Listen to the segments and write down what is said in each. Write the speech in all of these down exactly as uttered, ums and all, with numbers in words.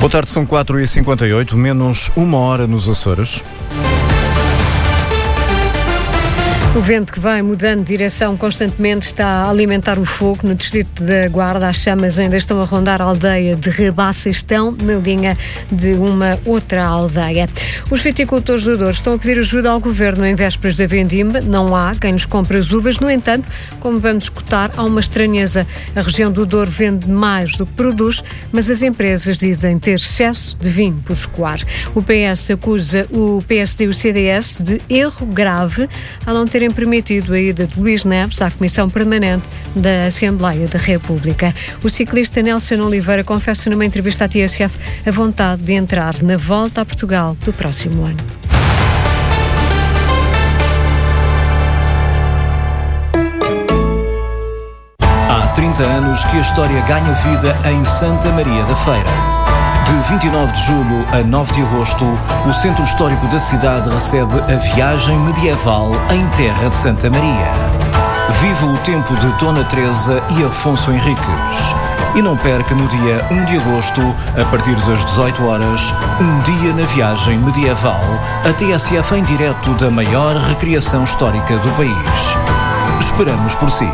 Boa tarde, são quatro e cinquenta e oito, menos uma hora nos Açores. O vento que vai mudando de direção constantemente está a alimentar o fogo no distrito da Guarda. As chamas ainda estão a rondar a aldeia de Rebaça, estão na linha de uma outra aldeia. Os viticultores do Douro estão a pedir ajuda ao governo em vésperas da vendimia. Não há quem lhes compre as uvas. No entanto, como vamos escutar, há uma estranheza. A região do Douro vende mais do que produz, mas as empresas dizem ter excesso de vinho por escoar. O P S acusa o P S D e o C D S de erro grave ao não terem permitido a ida de Luís Neves à Comissão Permanente da Assembleia da República. O ciclista Nelson Oliveira confessa numa entrevista à T S F a vontade de entrar na volta a Portugal do próximo ano. Há trinta anos que a história ganha vida em Santa Maria da Feira. De vinte e nove de julho a nove de agosto, o Centro Histórico da cidade recebe a viagem medieval em terra de Santa Maria. Viva o tempo de Dona Teresa e Afonso Henriques. E não perca no dia um de agosto, a partir das dezoito horas, um dia na viagem medieval, a T S F em direto da maior recriação histórica do país. Esperamos por si.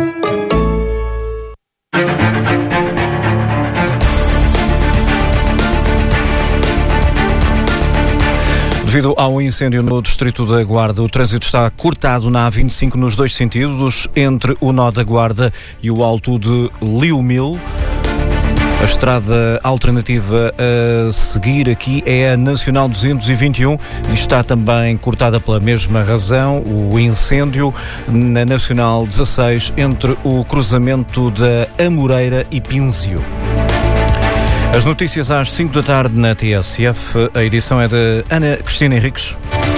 Devido ao incêndio no distrito da Guarda, o trânsito está cortado na A vinte e cinco nos dois sentidos, entre o nó da Guarda e o alto de Liumil. A estrada alternativa a seguir aqui é a Nacional duzentos e vinte e um e está também cortada pela mesma razão, o incêndio na Nacional dezasseis, entre o cruzamento da Amoreira e Pínzio. As notícias às cinco da tarde na T S F. A edição é de Ana Cristina Henriques.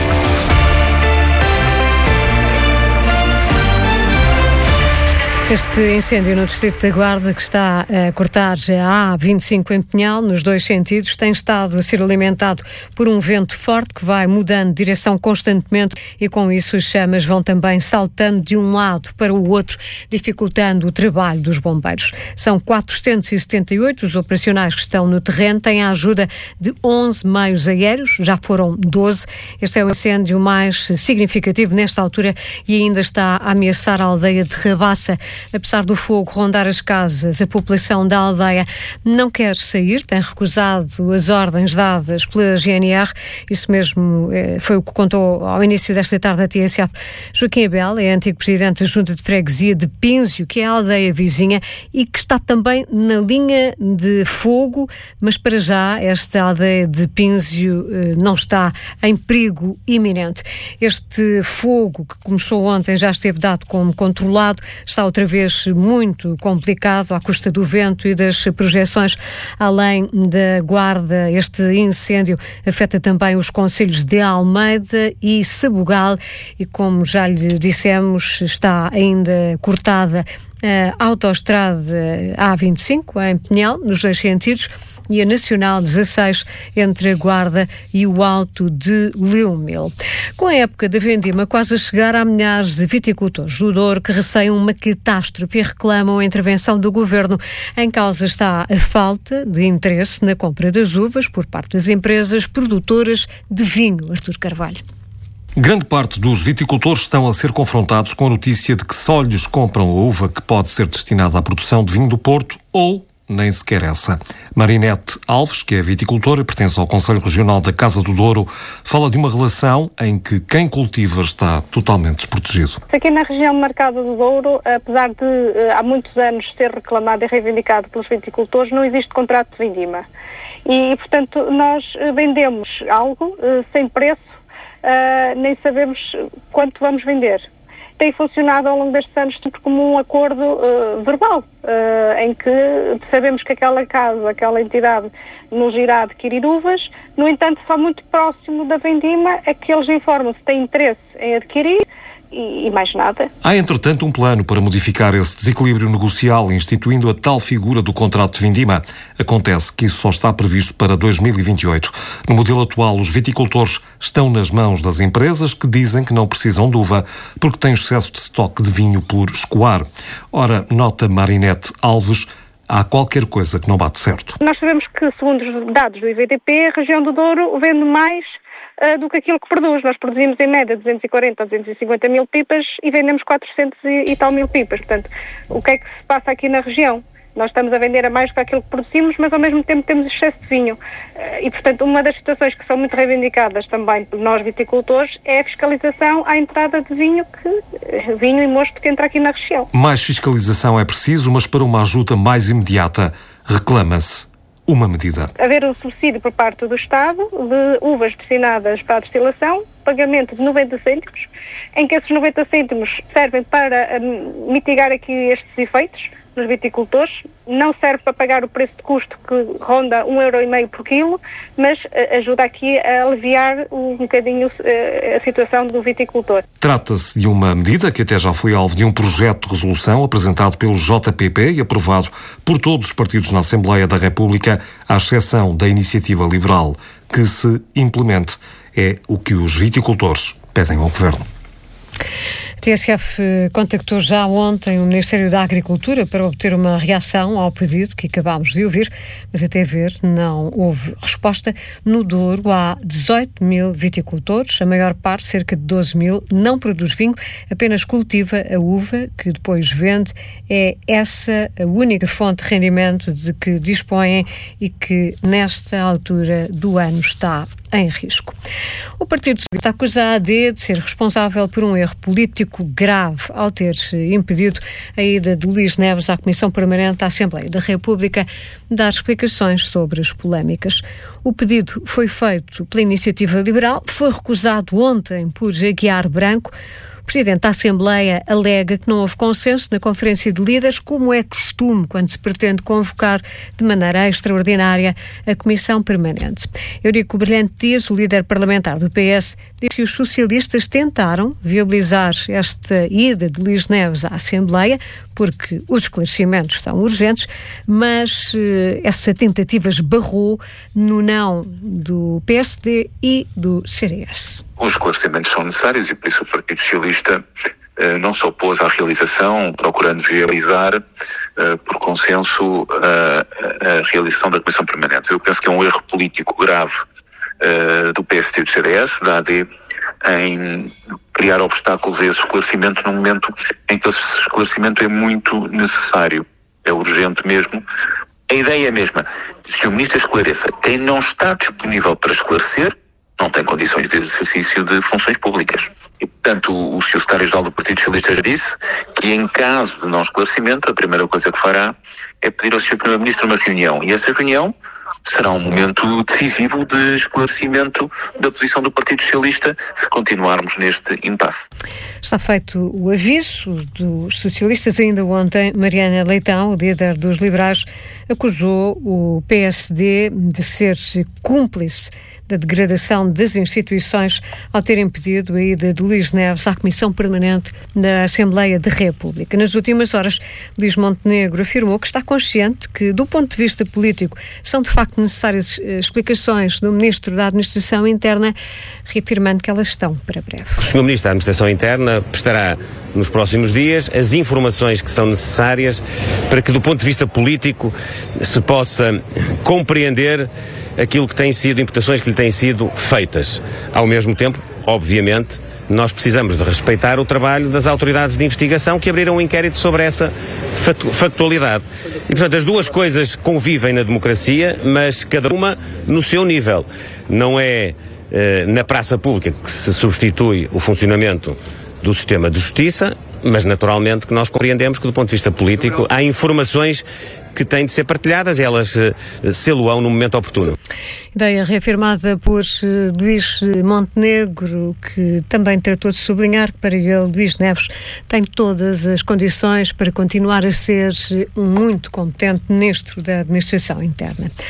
Este incêndio no distrito da Guarda, que está a cortar a A vinte e cinco em Pinhal, nos dois sentidos, tem estado a ser alimentado por um vento forte que vai mudando de direção constantemente e com isso as chamas vão também saltando de um lado para o outro, dificultando o trabalho dos bombeiros. São quatrocentos e setenta e oito os operacionais que estão no terreno, têm a ajuda de onze meios aéreos, já foram doze. Este é o incêndio mais significativo nesta altura e ainda está a ameaçar a aldeia de Rebaça. Apesar do fogo rondar as casas, a população da aldeia não quer sair, tem recusado as ordens dadas pela G N R. Isso mesmo foi o que contou ao início desta tarde a T S F Joaquim Abel, é antigo presidente da Junta de Freguesia de Pínzio, que é a aldeia vizinha e que está também na linha de fogo, mas para já esta aldeia de Pínzio não está em perigo iminente. Este fogo que começou ontem já esteve dado como controlado, está outra vez muito complicado à custa do vento e das projeções além da Guarda. Este incêndio afeta também os concelhos de Almeida e Sabugal e, como já lhe dissemos, está ainda cortada a autoestrada A vinte e cinco em Pinhal, nos dois sentidos, e a Nacional dezasseis entre a Guarda e o Alto de Liumil. Com a época da vendima quase a chegar, há milhares de viticultores do Douro que receiam uma catástrofe e reclamam a intervenção do governo. Em causa está a falta de interesse na compra das uvas por parte das empresas produtoras de vinho. Artur Carvalho. Grande parte dos viticultores estão a ser confrontados com a notícia de que só lhes compram a uva que pode ser destinada à produção de vinho do Porto ou nem sequer essa. Marinete Alves, que é viticultora e pertence ao Conselho Regional da Casa do Douro, fala de uma relação em que quem cultiva está totalmente desprotegido. Aqui na região do Mercado do Douro, apesar de uh, há muitos anos ser reclamado e reivindicado pelos viticultores, não existe contrato de vindima. E, portanto, nós vendemos algo uh, sem preço, uh, nem sabemos quanto vamos vender. Tem funcionado ao longo destes anos como um acordo uh, verbal, uh, em que sabemos que aquela casa, aquela entidade nos irá adquirir uvas, no entanto, só muito próximo da vendima é que eles informam se têm interesse em adquirir e, e mais nada. Há, entretanto, um plano para modificar esse desequilíbrio negocial, instituindo a tal figura do contrato de vindima. Acontece que isso só está previsto para dois mil e vinte e oito. No modelo atual, os viticultores estão nas mãos das empresas que dizem que não precisam de uva porque têm excesso de estoque de vinho por escoar. Ora, nota Marinete Alves, há qualquer coisa que não bate certo. Nós sabemos que, segundo os dados do I V D P, a região do Douro vende mais uh, do que aquilo que produz. Nós produzimos em média duzentos e quarenta a duzentos e cinquenta mil pipas e vendemos quatrocentos e, e tal mil pipas. Portanto, o que é que se passa aqui na região? Nós estamos a vender a mais do que aquilo que produzimos, mas ao mesmo tempo temos excesso de vinho. E, portanto, uma das situações que são muito reivindicadas também por nós viticultores é a fiscalização à entrada de vinho, que, vinho e mosto que entra aqui na região. Mais fiscalização é preciso, mas para uma ajuda mais imediata, reclama-se uma medida. Haver um subsídio por parte do Estado de uvas destinadas para a destilação, pagamento de noventa cêntimos, em que esses noventa cêntimos servem para um, mitigar aqui estes efeitos nos viticultores, não serve para pagar o preço de custo que ronda um euro e meio por quilo, mas uh, ajuda aqui a aliviar um bocadinho uh, a situação do viticultor. Trata-se de uma medida que até já foi alvo de um projeto de resolução apresentado pelo J P P e aprovado por todos os partidos na Assembleia da República, à exceção da Iniciativa Liberal, que se implemente. É o que os viticultores pedem ao Governo. A T S F contactou já ontem o Ministério da Agricultura para obter uma reação ao pedido que acabámos de ouvir, mas até ver não houve resposta. No Douro há dezoito mil viticultores, a maior parte, cerca de doze mil, não produz vinho, apenas cultiva a uva que depois vende. É essa a única fonte de rendimento de que dispõem e que nesta altura do ano está em risco. O Partido Socialista acusa a AD de ser responsável por um erro político grave ao ter impedido a ida de Luís Neves à Comissão Permanente da Assembleia da República dar explicações sobre as polémicas. O pedido foi feito pela Iniciativa Liberal, foi recusado ontem por Aguiar Branco. O Presidente da Assembleia alega que não houve consenso na Conferência de Líderes, como é costume quando se pretende convocar de maneira extraordinária a Comissão Permanente. Eurico Brilhante Dias, o líder parlamentar do P S, diz que os socialistas tentaram viabilizar esta ida de Luís Neves à Assembleia, porque os esclarecimentos são urgentes, mas eh, essa tentativa esbarrou no não do P S D e do C D S. Os esclarecimentos são necessários e por isso o Partido Socialista eh, não se opôs à realização, procurando viabilizar eh, por consenso a, a realização da Comissão Permanente. Eu penso que é um erro político grave eh, do P S D e do C D S, da A D, em criar obstáculos a esse esclarecimento num momento em que esse esclarecimento é muito necessário, é urgente mesmo. A ideia é a mesma. Se o Ministro esclareça, quem não está disponível para esclarecer não tem condições de exercício de funções públicas. E, portanto, o senhor Secretário-Geral do Partido Socialista já disse que, em caso de não esclarecimento, a primeira coisa que fará é pedir ao senhor Primeiro-Ministro uma reunião. E essa reunião será um momento decisivo de esclarecimento da posição do Partido Socialista se continuarmos neste impasse. Está feito o aviso dos socialistas. Ainda ontem, Mariana Leitão, líder dos liberais, acusou o P S D de ser cúmplice da degradação das instituições ao ter impedido a ida de Luís Neves à Comissão Permanente da Assembleia da República. Nas últimas horas, Luís Montenegro afirmou que está consciente que, do ponto de vista político, são de facto necessárias explicações do Ministro da Administração Interna, reafirmando que elas estão para breve. O senhor Ministro da Administração Interna prestará nos próximos dias as informações que são necessárias para que, do ponto de vista político, se possa compreender aquilo que têm sido, imputações que lhe têm sido feitas. Ao mesmo tempo, obviamente, nós precisamos de respeitar o trabalho das autoridades de investigação que abriram um inquérito sobre essa factualidade. E, portanto, as duas coisas convivem na democracia, mas cada uma no seu nível. Não é eh, na praça pública que se substitui o funcionamento do sistema de justiça, mas naturalmente que nós compreendemos que, do ponto de vista político, há informações que têm de ser partilhadas e elas uh, sê-lo-ão no momento oportuno. Ideia reafirmada por uh, Luís Montenegro, que também tratou de sublinhar que para ele Luís Neves tem todas as condições para continuar a ser um muito competente ministro da Administração Interna.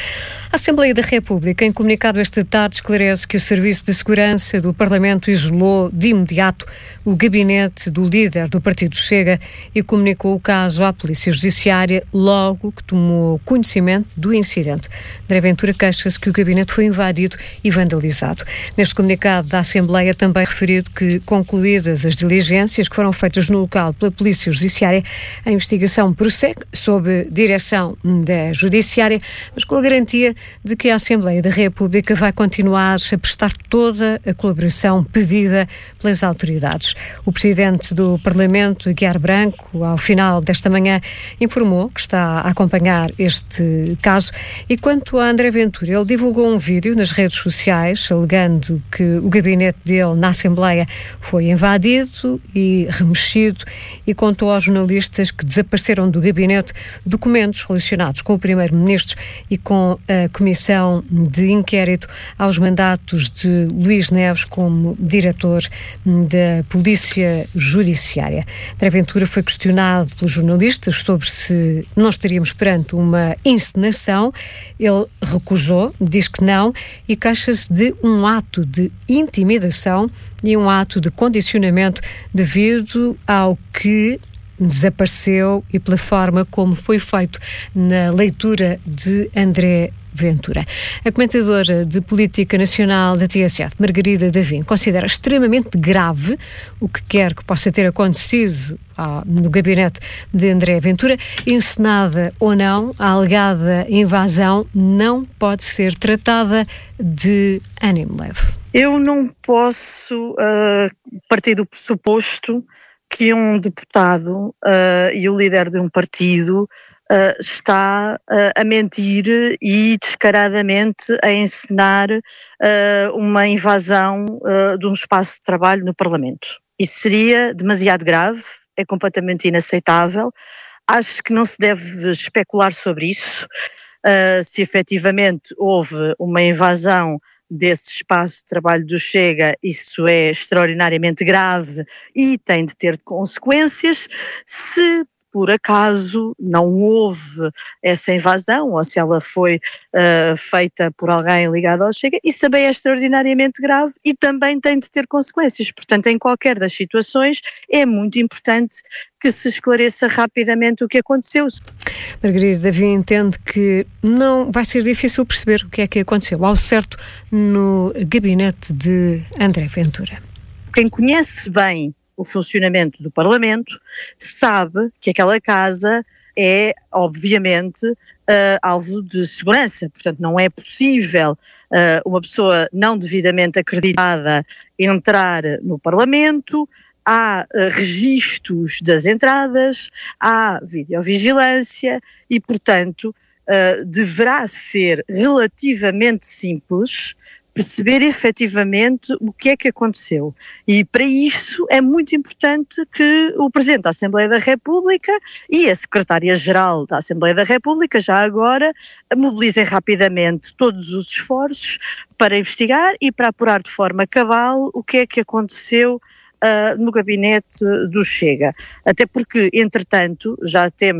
A Assembleia da República, em comunicado esta tarde, esclarece que o Serviço de Segurança do Parlamento isolou de imediato o gabinete do líder do Partido Chega e comunicou o caso à Polícia Judiciária logo que tomou conhecimento do incidente. André Ventura queixa-se que o gabinete foi invadido e vandalizado. Neste comunicado da Assembleia também referido que, concluídas as diligências que foram feitas no local pela Polícia Judiciária, a investigação prossegue sob direção da Judiciária, mas com a garantia de que a Assembleia da República vai continuar a prestar toda a colaboração pedida pelas autoridades. O Presidente do Parlamento, Aguiar Branco, ao final desta manhã, informou que está a acompanhar este caso e quanto a André Ventura, ele divulgou um vídeo nas redes sociais alegando que o gabinete dele na Assembleia foi invadido e remexido e contou aos jornalistas que desapareceram do gabinete documentos relacionados com o Primeiro-Ministro e com a Comissão de Inquérito aos mandatos de Luís Neves como diretor da Polícia Judiciária. André Ventura foi questionado pelos jornalistas sobre se não estaríamos perante uma encenação. Ele recusou, diz que não e queixa-se de um ato de intimidação e um ato de condicionamento devido ao que desapareceu e pela forma como foi feito na leitura de André Ventura. A comentadora de Política Nacional da T S F, Margarida Davim, considera extremamente grave o que quer que possa ter acontecido ah, no gabinete de André Ventura. Encenada ou não, a alegada invasão não pode ser tratada de ânimo leve. Eu não posso uh, partir do pressuposto que um deputado uh, e o líder de um partido uh, está uh, a mentir e descaradamente a encenar uh, uma invasão uh, de um espaço de trabalho no Parlamento. Isso seria demasiado grave, é completamente inaceitável. Acho que não se deve especular sobre isso, uh, se efetivamente houve uma invasão desse espaço de trabalho do Chega. Isso é extraordinariamente grave e tem de ter consequências. Se por acaso não houve essa invasão ou se ela foi uh, feita por alguém ligado ao Chega, isso também é extraordinariamente grave e também tem de ter consequências. Portanto, em qualquer das situações é muito importante que se esclareça rapidamente o que aconteceu. Margarida Davim entende que não vai ser difícil perceber o que é que aconteceu ao certo no gabinete de André Ventura. Quem conhece bem o funcionamento do Parlamento sabe que aquela casa é, obviamente, uh, alvo de segurança. Portanto, não é possível uh, uma pessoa não devidamente acreditada entrar no Parlamento. Há uh, registros das entradas, há videovigilância e, portanto, uh, deverá ser relativamente simples perceber efetivamente o que é que aconteceu. E para isso é muito importante que o Presidente da Assembleia da República e a Secretária-Geral da Assembleia da República já agora mobilizem rapidamente todos os esforços para investigar e para apurar de forma cabal o que é que aconteceu Uh, no gabinete do Chega. Até porque, entretanto, já temos